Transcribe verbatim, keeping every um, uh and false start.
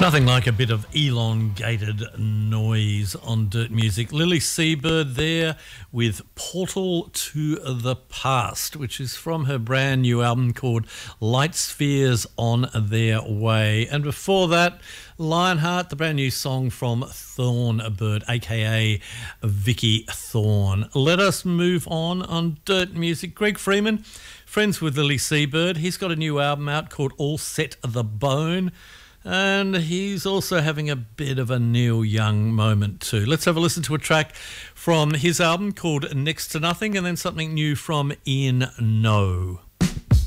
Nothing like a bit of elongated noise on Dirt Music. Lily Seabird there with Portal to the Past, which is from her brand new album called Light Spheres on Their Way. And before that, Lionheart, the brand new song from Thornbird, aka Vicky Thorne. Let us move on on Dirt Music. Greg Freeman, friends with Lily Seabird. He's got a new album out called All Set the Bone. And he's also having a bit of a Neil Young moment too. Let's have a listen to a track from his album called Next to Nothing, and then something new from Ian No.